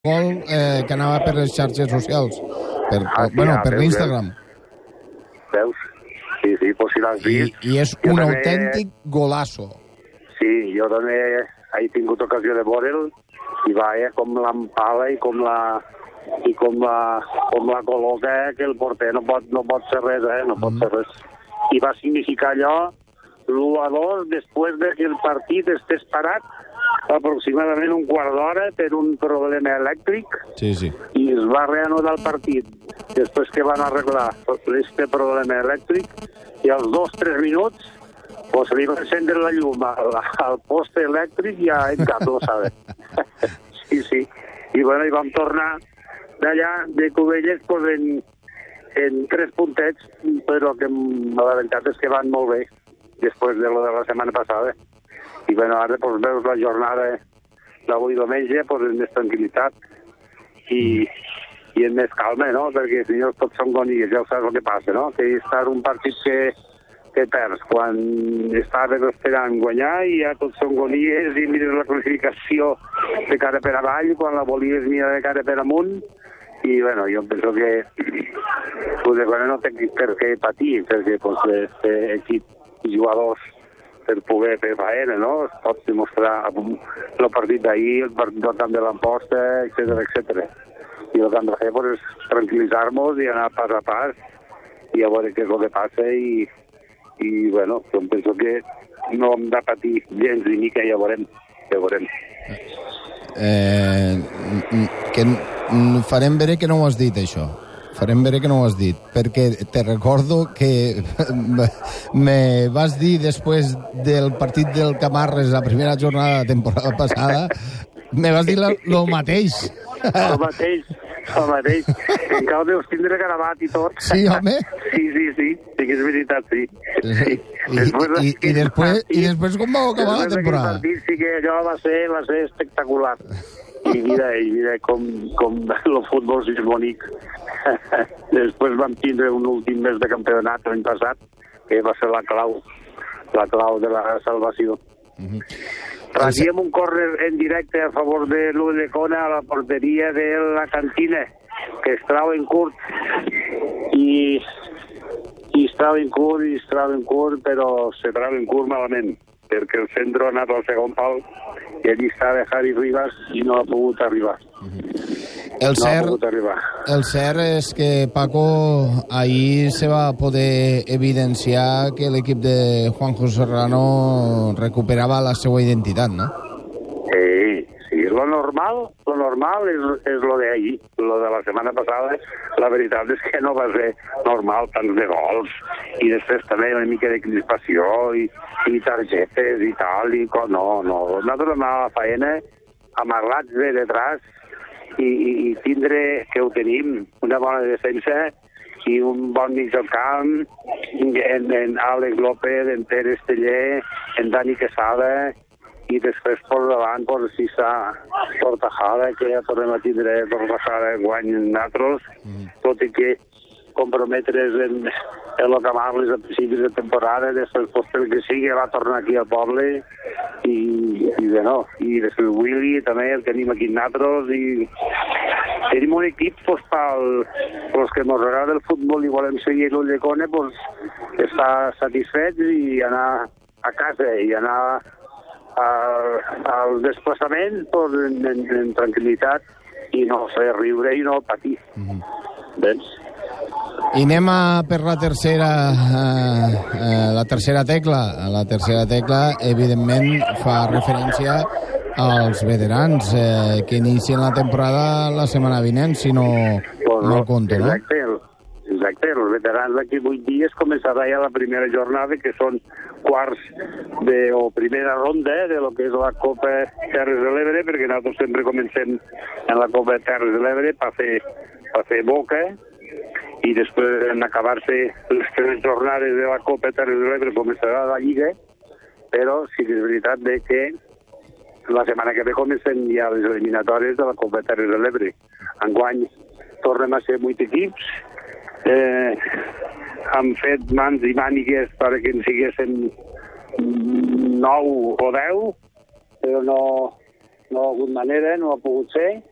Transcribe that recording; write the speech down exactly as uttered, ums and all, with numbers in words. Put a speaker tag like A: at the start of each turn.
A: gol eh, que anava per les xarxes socials, per,
B: Ah, sí,
A: bueno,
B: ah,
A: per
B: veus,
A: l'Instagram.
B: Veus? Sí, sí, pues si l'has
A: I,
B: vist...
A: I és
B: jo
A: un
B: també-
A: autèntic golasso.
B: Sí, jo també he tingut ocasió de veure'l i va, eh, com l'empala i com la i com la, com la col·loca, que el porter no pot, no pot fer res, eh? No pot
A: Mm.
B: fer res. I va significar allò l'u a dos després de que el partit estés parat aproximadament un quart d'hora per un problema elèctric
A: Sí, sí.
B: i es va reanudar el partit després que van arreglar este problema elèctric i als dos o tres minuts pues, li va encendre la llum al, al poste elèctric i a en cap, lo sabe. Sí, sí. I bueno, i vam tornar d'allà, de Cubelles, pues, en, en tres puntets, però que la veritat és que van molt bé després de lo de la setmana passada. I bueno, ara pues, veus la jornada d'avui diumenge pues, en més tranquil·litat i, i en més calma, no? Perquè si no tots són gonies, ja ho saps el que passa, no? Que estar un partit que, que perds quan estaves esperant guanyar i ja tots són gonies i mires la classificació de cara per avall quan la volies mirar de cara per amunt i bueno, jo penso que pues, bueno, no té per què patir perquè pues, este equip i jugadors per poder fer faena, no? Es pot demostrar el partit d'ahir, el partit del camp de l'Amposta, etcètera, etcètera. I el que hem de fer pues, és tranquil·litzar-nos i anar pas a pas i a veure què és el que passa i, i bueno, jo penso que no hem de patir gens ni mica, ja veurem, ja veurem.
A: Eh, que n- farem veure que no ho has dit, això. Farem veure que no ho has dit, perquè te recordo que me vas dir després del partit del Camarles, la primera jornada de la temporada passada, me vas dir la, lo mateix.
B: El mateix, el mateix. Encara deus tindre gravat i tot.
A: Sí, home.
B: Sí, sí, sí, sí que és veritat, sí. sí.
A: I, i, i, després, I després com va acabar la temporada?
B: Partit, sí que allò va ser, va ser espectacular. I mira, i mira com, com el futbol és bonic. Després vam tindre un últim mes de campionat l'any passat, que va ser la clau, la clau de la salvació.
A: Uh-huh.
B: Radiem un córner en directe a favor de l'Ulldecona a la porteria de la Cantina, que es trau en curt i, i es trau en curt i es trau en curt, però se trau en curt malament, perquè el centre ha anat al segon pal i allí estava Javi Rivas i no ha pogut arribar.
A: El
B: No ha
A: cert,
B: pogut arribar.
A: el cert és que Paco ahir se va poder evidenciar que l'equip de Juanjo Serrano recuperava la seva identitat, no?
B: Sí, sí, lo normal, lo normal és, és lo d'ahir, lo de la setmana passada. La veritat és que no va ser normal, tants de gols, i després també una mica de crispació, i, i targetes i tal, i co- no, no. Nosaltres vam anar a la faena, amarrats de detrás, i, i, i tindre, que ho tenim, una bona defensa, i un bon mig del camp, en, en Àlex López, en Pere Esteller, en Dani Quesada, i després per davant per Cissa Tortajada, que ja tornem a tindre Tortajada guany nosaltres, mm. tot i que comprometre's en, en el Camarles a principis de temporada, després pues, pel que sigui va tornar aquí al poble i, i bé, no, i després Willy també el tenim aquí nosaltres i tenim un equip pues, pel, pels que ens agrada el futbol i volem seguir l'Ulldecona pues, estar satisfets i anar a casa i anar al, al desplaçament pues, en, en, en tranquil·litat i no fer riure i no patir. Mm-hmm. Veus?
A: I anem a per la tercera eh, eh, la tercera tecla. La tercera tecla, evidentment, fa referència als veterans eh, que inicien la temporada la setmana vinent, si no,
B: pues
A: no compto, no?
B: Exacte, exacte. Els veterans d'aquí vuit dies començarà ja la primera jornada, que són quarts de, o primera ronda de lo que és la Copa Terres de l'Ebre, perquè nosaltres sempre comencem en la Copa Terres de l'Ebre per fer, per fer boca, i després en acabar-se les tres jornades de la Copa Terres de l'Ebre començarà la Lliga, però sí que és veritat de que la setmana que ve comencen ja les eliminatòries de la Copa Terres de l'Ebre. Enguany tornem a ser vuit equips, eh, han fet mans i mànigues perquè en siguessin nou o deu, però no, no ha hagut manera, no ha pogut ser,